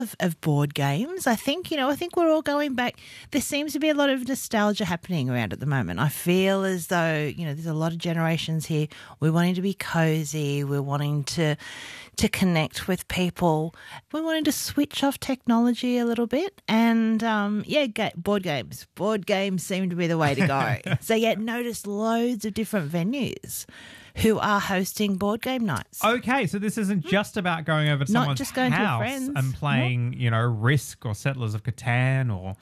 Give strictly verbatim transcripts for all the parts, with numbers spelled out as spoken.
of, of board games. I think, you know, I think we're all going back. There seems to be a lot of nostalgia happening around at the moment. I feel as though, you know, there's a lot of generations here. We're wanting to be cozy. We're wanting to to connect with people. We're wanting to switch off technology a little bit. And, um, yeah, ga- board games. Board games seem to be the way to go. So, yeah, notice loads of different venues who are hosting board game nights. Okay, so this isn't just about going over to Not someone's just going to house friends. and playing, you know, Risk or Settlers of Catan or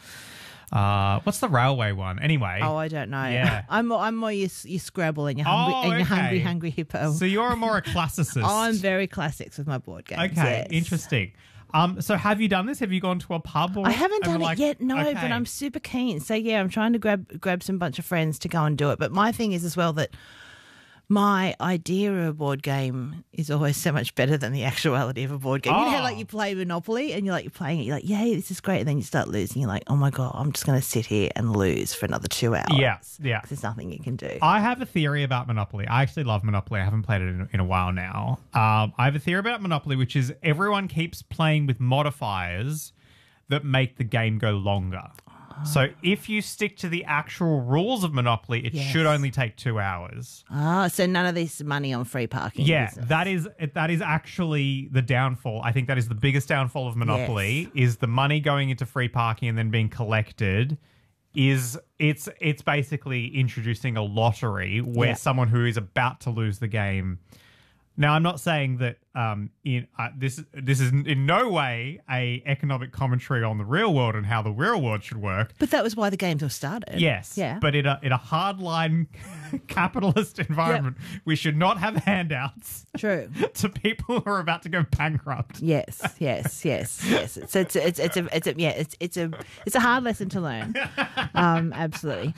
uh, what's the railway one? Anyway. Oh, I don't know. Yeah. I'm more, I'm more your, your Scrabble and your hungry, Oh, and your okay. hungry, hungry hippo. So you're more a classicist. I'm very classics with my board games. Okay, yes. interesting. Um, so have you done this? Have you gone to a pub? Or, I haven't and done like, it yet, no, okay. but I'm super keen. So, yeah, I'm trying to grab grab some bunch of friends to go and do it. But my thing is as well that my idea of a board game is always so much better than the actuality of a board game. You know how, Oh. like, you play Monopoly and you're like, you're playing it, you're like, yay, this is great. And then you start losing. You're like, oh, my God, I'm just going to sit here and lose for another two hours. Yeah, yeah. 'Cause there's nothing you can do. I have a theory about Monopoly. I actually love Monopoly. I haven't played it in, in a while now. Um, I have a theory about Monopoly, which is everyone keeps playing with modifiers that make the game go longer. So if you stick to the actual rules of Monopoly, it Yes. should only take two hours. Ah, so none of this money on free parking. Yeah, business. that is that is actually the downfall. I think that is the biggest downfall of Monopoly Yes. is the money going into free parking and then being collected. Is it's it's basically introducing a lottery where Yeah. someone who is about to lose the game. Now, I'm not saying that um, in uh, this this is in no way a economic commentary on the real world and how the real world should work. But that was why the games were started. Yes, Yeah. but in a in a hardline capitalist environment, we should not have handouts True. to people who are about to go bankrupt. Yes, yes, yes, yes. It's it's it's it's a it's a yeah it's it's a it's a hard lesson to learn. Um, absolutely.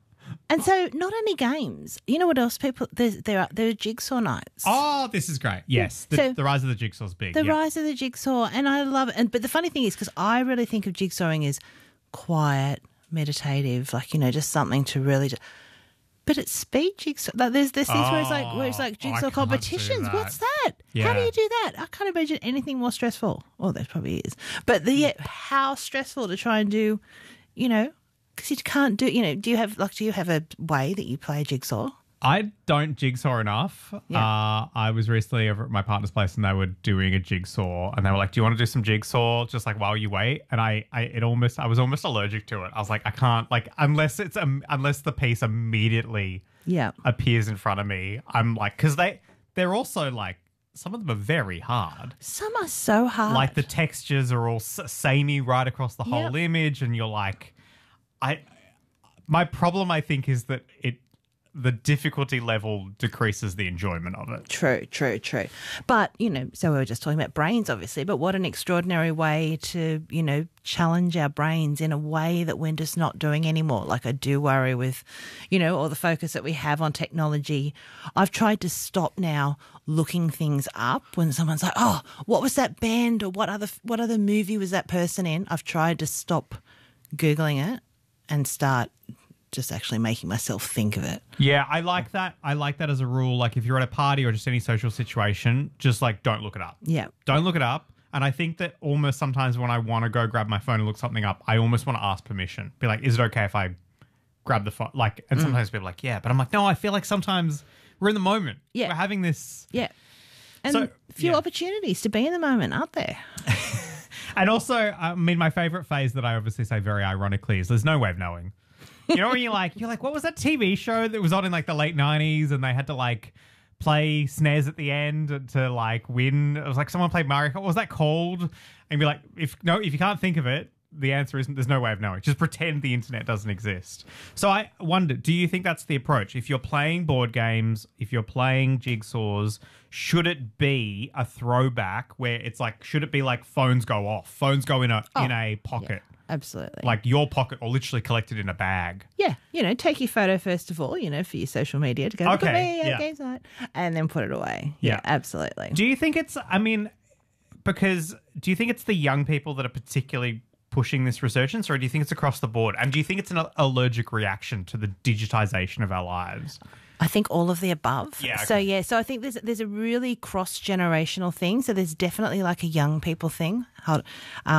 And so, not only games. You know what else? People there there are there are jigsaw nights. Oh, this is great. Yes, the, So- the rise of the jigsaw is big. The yeah. rise of the jigsaw, and I love it. And but the funny thing is, because I really think of jigsawing as quiet, meditative, like, you know, just something to really. Do. But it's speed jigsaw. Like there's there's things where it's like where it's like Oh, I jigsaw can't do competitions. that. What's that? How Yeah. do you do that? I can't imagine anything more stressful. Oh, there probably is. But the yeah, how stressful to try and do, you know, because you can't do. You know, do you have like do you have a way that you play jigsaw? I don't jigsaw enough. Yeah. Uh, I was recently over at my partner's place and they were doing a jigsaw and they were like, do you want to do some jigsaw just like while you wait? And I, I it almost, I was almost allergic to it. I was like, I can't, like, unless it's, um, unless the piece immediately Yeah. appears in front of me, I'm like, because they, they're also like, some of them are very hard. Some are so hard. Like the textures are all s- samey right across the whole Yep. image and you're like, I, my problem I think is that it, the difficulty level decreases the enjoyment of it. True, true, true. But, you know, so we were just talking about brains, obviously, but what an extraordinary way to, you know, challenge our brains in a way that we're just not doing anymore. Like I do worry with, you know, all the focus that we have on technology. I've tried to stop now looking things up when someone's like, oh, what was that band or what other, what other movie was that person in? I've tried to stop Googling it and start just actually making myself think of it. Yeah, I like that. I like that as a rule. Like if you're at a party or just any social situation, just like don't look it up. Yeah. Don't look it up. And I think that almost sometimes when I want to go grab my phone and look something up, I almost want to ask permission. Be like, is it okay if I grab the phone? Like, and sometimes people are like, yeah. But I'm like, no, I feel like sometimes we're in the moment. Yeah. We're having this. Yeah. And So, few yeah. opportunities to be in the moment, aren't there? And also, I mean, my favorite phase that I obviously say very ironically is there's no way of knowing. You know when you're like, you're like, what was that T V show that was on in like the late nineties and they had to like play snares at the end to like win? It was like someone played Mario Kart. What was that called? And be like, if no, if you can't think of it, the answer isn't there's no way of knowing. Just pretend the internet doesn't exist. So I wonder, do you think that's the approach? If you're playing board games, if you're playing jigsaws, should it be a throwback where it's like, should it be like phones go off, phones go in a Oh, in a pocket? Absolutely. Like your pocket or literally collected in a bag. yeah, you know, take your photo first of all, you know, for your social media to go, look at Okay, me, yeah. at games night, and then put it away. Yeah. Yeah, absolutely. Do you think it's, I mean, because do you think it's the young people that are particularly pushing this resurgence or do you think it's across the board? And do you think it's an allergic reaction to the digitization of our lives? I think all of the above. Yeah, So okay. yeah, so I think there's there's a really cross generational thing. So there's definitely like a young people thing. Hold,